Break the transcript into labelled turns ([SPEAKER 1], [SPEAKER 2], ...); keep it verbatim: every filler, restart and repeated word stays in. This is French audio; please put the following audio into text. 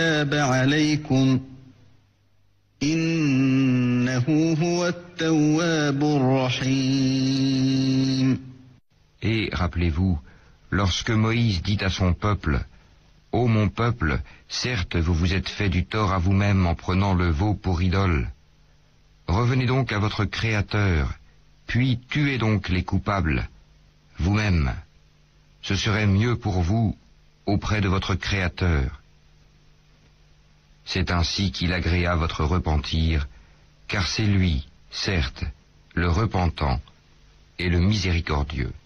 [SPEAKER 1] تاب عليكم إنه هو التواب الرحيم.
[SPEAKER 2] Et rappelez-vous, lorsque Moïse dit à son peuple, « Ô mon peuple, certes vous vous êtes fait du tort à vous-même en prenant le veau pour idole. Revenez donc à votre Créateur, puis tuez donc les coupables, vous-même. Ce serait mieux pour vous auprès de votre Créateur. » C'est ainsi qu'il agréa votre repentir, car c'est lui, certes, le repentant et le miséricordieux.